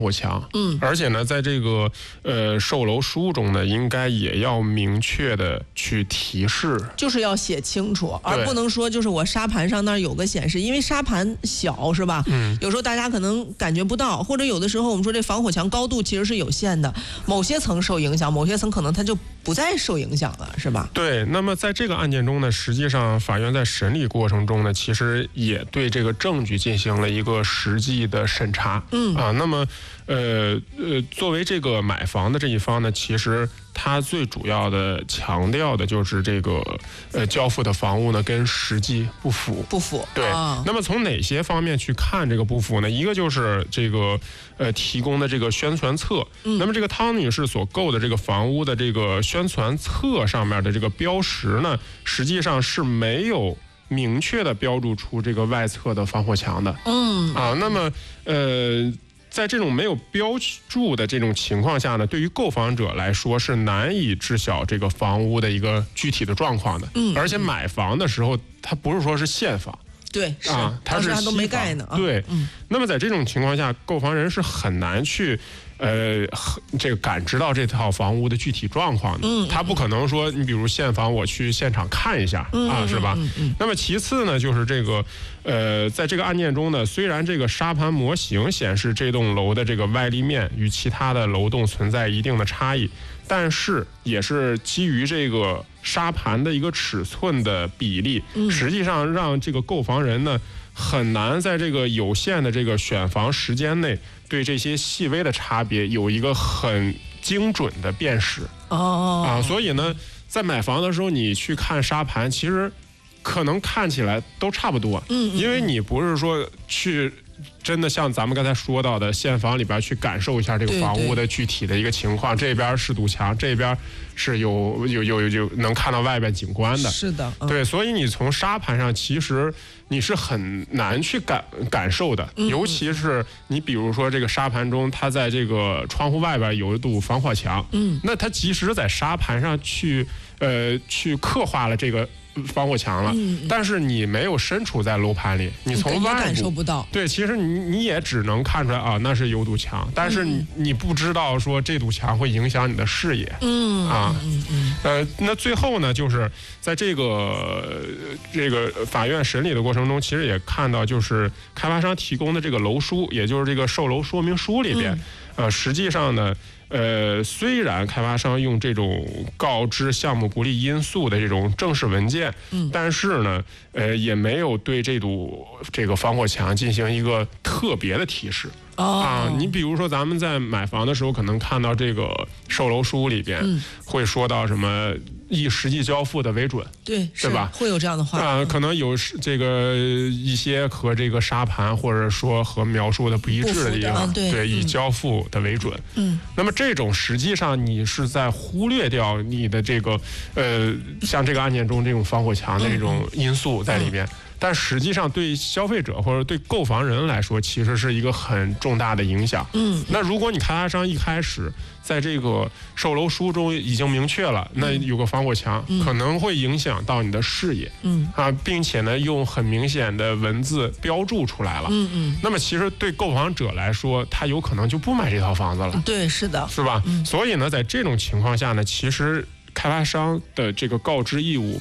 火墙，而且呢，在这个售楼书中呢，应该也要明确的去提示， 就是要写清楚，而不能说就是我沙盘上那儿有个显示，因为沙盘小是吧？有时候大家可能感觉不到，或者有的时候我们说这防火墙高度其实是有限的，某些层受影响，某些层可能它就不再受影响了，是吧？ 对。那么在这个案件中呢，实际上法院在审理过程中呢，其实也对这个证据进行了一个实际的审查，那么作为这个买房的这一方呢，其实他最主要的强调的就是这个交付的房屋呢跟实际不符。对。那么从哪些方面去看这个不符呢？一个就是这个提供的这个宣传册。那么这个汤女士所购的这个房屋的这个宣传册上面的这个标识呢，实际上是没有明确的标注出这个外侧的防火墙的。那么在这种没有标注的这种情况下呢，对于购房者来说是难以知晓这个房屋的一个具体的状况的。而且买房的时候，它不是说是现房。 对， 它是还都没盖呢。 对，那么在这种情况下，购房人是很难去这个感知到这套房屋的具体状况的。他不可能说你比如现房我去现场看一下是吧？那么其次呢，就是这个在这个案件中呢，虽然这个沙盘模型显示这栋楼的这个外立面与其他的楼栋存在一定的差异，但是也是基于这个沙盘的一个尺寸的比例，实际上让这个购房人呢很难在这个有限的这个选房时间内对这些细微的差别有一个很精准的辨识。所以呢，在买房的时候你去看沙盘，其实可能看起来都差不多，因为你不是说去真的像咱们刚才说到的现房里边去感受一下这个房屋的具体的一个情况，这边是堵墙，这边是有能看到外边景观的。 是的， 对，所以你从沙盘上其实你是很难去感受的，尤其是你比如说这个沙盘中，它在这个窗户外边有一堵防火墙，那它即使在沙盘上去刻画了这个防火墙了，但是你没有身处在楼盘里，你从外部感受不到。 对，其实你也只能看出来啊，那是有堵墙，但是你不知道说这堵墙会影响你的视野。那最后呢，就是在这个法院审理的过程中，其实也看到，就是开发商提供的这个楼书，也就是这个售楼说明书里边，实际上呢。虽然开发商用这种告知项目不利因素的这种正式文件，但是呢，也没有对这个防火墙进行一个特别的提示。你比如说咱们在买房的时候，可能看到这个售楼书里边会说到什么以实际交付的为准，对吧？ 会有这样的话可能有这个一些和这个沙盘或者说和描述的不一致的地方，对，以交付的为准。那么这种实际上你是在忽略掉你的这个像这个案件中这种防火墙的这种因素在里面。但实际上对消费者或者对购房人来说，其实是一个很重大的影响。那如果你开发商一开始在这个售楼书中已经明确了，那有个防火墙可能会影响到你的视野，并且呢用很明显的文字标注出来了，那么其实对购房者来说，他有可能就不买这套房子了。 对，是的， 是吧？所以呢，在这种情况下呢，其实开发商的这个告知义务